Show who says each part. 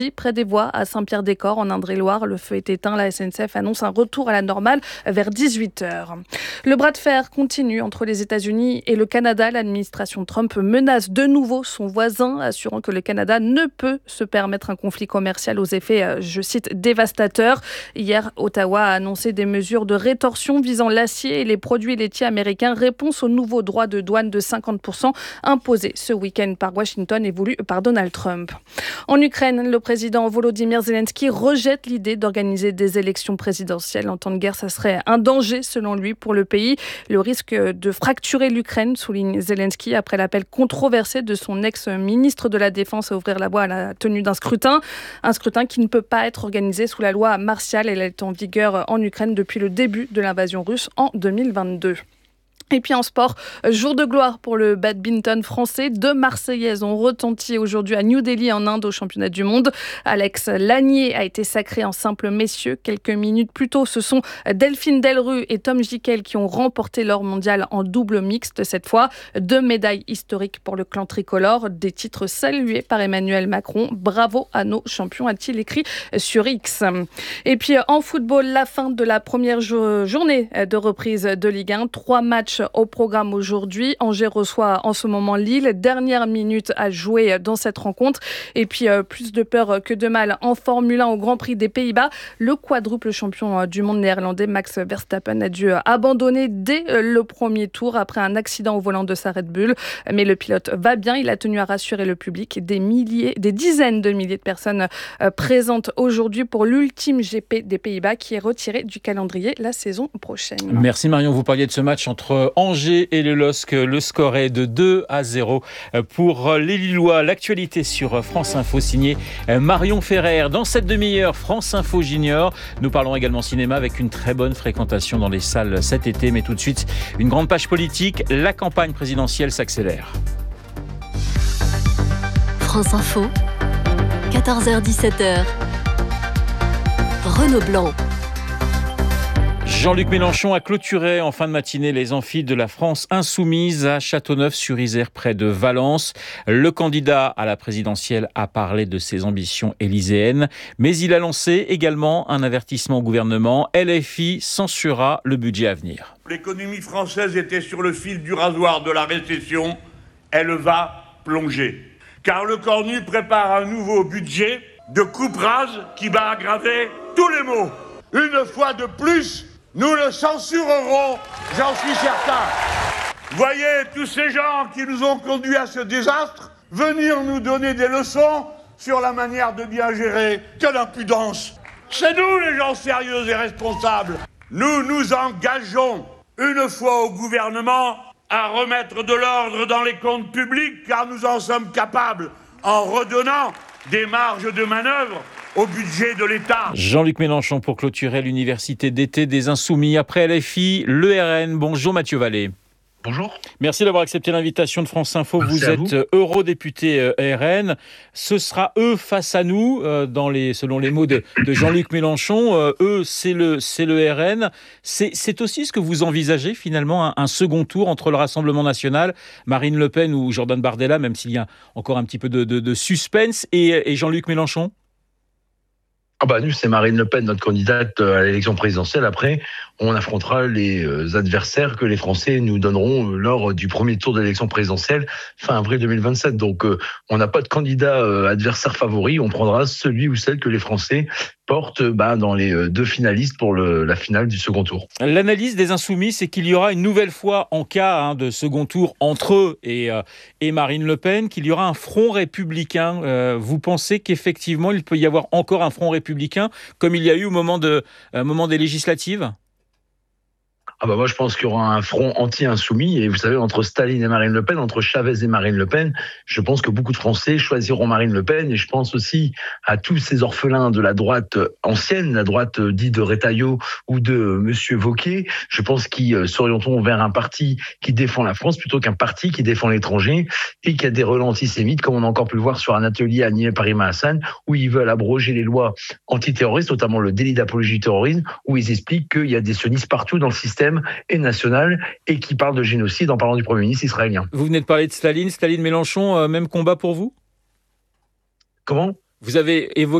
Speaker 1: Près des voies à Saint-Pierre-des-Corps, en Indre-et-Loire, le feu est éteint. La SNCF annonce un retour à la normale vers 18h. Le bras de fer continue entre les États-Unis et le Canada. L'administration Trump menace de nouveau son voisin, assurant que le Canada ne peut se permettre un conflit commercial aux effets, je cite, dévastateurs. Hier, Ottawa a annoncé des mesures de rétorsion visant l'acier et les produits laitiers américains. Réponse au nouveau droit de douane de 50% imposé ce week-end par Washington et voulu par Donald Trump. En Ukraine, le président Volodymyr Zelensky rejette l'idée d'organiser des élections présidentielles. En temps de guerre, ça serait un danger, selon lui, pour le pays. Le risque de fracturer l'Ukraine, souligne Zelensky, après l'appel controversé de son ex-ministre de la Défense à ouvrir la voie à la tenue d'un scrutin. Un scrutin qui ne peut pas être organisé sous la loi martiale. Elle est en vigueur en Ukraine depuis le début de l'invasion russe en 2022. Et puis en sport, jour de gloire pour le badminton français. 2 Marseillaises ont retenti aujourd'hui à New Delhi en Inde au championnat du monde. Alex Lanier a été sacré en simple messieurs. Quelques minutes plus tôt, ce sont Delphine Delrue et Tom Gickel qui ont remporté l'or mondial en double mixte cette fois. 2 médailles historiques pour le clan tricolore, des titres salués par Emmanuel Macron. Bravo à nos champions, a-t-il écrit sur X. Et puis en football, la fin de la première journée de reprise de Ligue 1. 3 matchs au programme aujourd'hui. Angers reçoit en ce moment Lille. Dernière minute à jouer dans cette rencontre. Et puis plus de peur que de mal en Formule 1 au Grand Prix des Pays-Bas. Le quadruple champion du monde néerlandais Max Verstappen a dû abandonner dès le premier tour après un accident au volant de sa Red Bull. Mais le pilote va bien. Il a tenu à rassurer le public. Des dizaines de milliers de personnes présentes aujourd'hui pour l'ultime GP des Pays-Bas qui est retiré du calendrier la saison prochaine.
Speaker 2: Merci Marion. Vous parliez de ce match entre Angers et le LOSC. Le score est de 2-0 pour les Lillois. L'actualité sur France Info signée Marion Ferrer. Dans cette demi-heure, France Info Junior. Nous parlons également cinéma avec une très bonne fréquentation dans les salles cet été. Mais tout de suite, une grande page politique. La campagne présidentielle s'accélère.
Speaker 3: France Info, 14h-17h. Renaud Blanc.
Speaker 2: Jean-Luc Mélenchon a clôturé en fin de matinée les amphis de la France insoumise à Châteauneuf-sur-Isère près de Valence. Le candidat à la présidentielle a parlé de ses ambitions élyséennes, mais il a lancé également un avertissement au gouvernement. LFI censurera le budget à venir.
Speaker 4: L'économie française était sur le fil du rasoir de la récession. Elle va plonger. Car le Cornu prépare un nouveau budget de coupe-rase qui va aggraver tous les maux. Une fois de plus, nous le censurerons, j'en suis certain. Voyez tous ces gens qui nous ont conduits à ce désastre venir nous donner des leçons sur la manière de bien gérer. Quelle impudence! C'est nous les gens sérieux et responsables. Nous nous engageons une fois au gouvernement à remettre de l'ordre dans les comptes publics car nous en sommes capables en redonnant des marges de manœuvre au budget de l'État.
Speaker 2: Jean-Luc Mélenchon pour clôturer l'université d'été des Insoumis. Après LFI, le RN. Bonjour Mathieu Vallée.
Speaker 5: Bonjour.
Speaker 2: Merci d'avoir accepté l'invitation de France Info.
Speaker 5: Merci
Speaker 2: vous êtes eurodéputé RN. Ce sera eux face à nous, selon les mots de Jean-Luc Mélenchon. Eux, c'est le RN. C'est aussi ce que vous envisagez finalement, un second tour entre le Rassemblement national, Marine Le Pen ou Jordan Bardella, même s'il y a encore un petit peu de suspense, et Jean-Luc Mélenchon?
Speaker 5: Nous, c'est Marine Le Pen, notre candidate à l'élection présidentielle. Après, on affrontera les adversaires que les Français nous donneront lors du premier tour de l'élection présidentielle fin avril 2027. Donc, on n'a pas de candidat adversaire favori. On prendra celui ou celle que les Français portent dans les 2 finalistes pour la finale du second tour.
Speaker 2: L'analyse des Insoumis, c'est qu'il y aura une nouvelle fois, en cas de second tour entre eux et Marine Le Pen, qu'il y aura un front républicain. Vous pensez qu'effectivement, il peut y avoir encore un front républicain, comme il y a eu au moment des législatives ?
Speaker 5: Moi, je pense qu'il y aura un front anti-insoumis. Et vous savez, entre Staline et Marine Le Pen, entre Chavez et Marine Le Pen, je pense que beaucoup de Français choisiront Marine Le Pen. Et je pense aussi à tous ces orphelins de la droite ancienne, la droite dite de Retailleau ou de Monsieur Wauquiez. Je pense qu'ils s'orienteront vers un parti qui défend la France plutôt qu'un parti qui défend l'étranger et qui a des relents antisémites, comme on a encore pu le voir sur un atelier à Nîmes-Paris-Hassan, où ils veulent abroger les lois antiterroristes, notamment le délit d'apologie du terrorisme, où ils expliquent qu'il y a des sionistes partout dans le système et national et qui parle de génocide en parlant du Premier ministre israélien.
Speaker 2: Vous venez de parler de Staline Mélenchon, même combat pour vous ?
Speaker 5: Comment ?
Speaker 2: Vous avez évoqué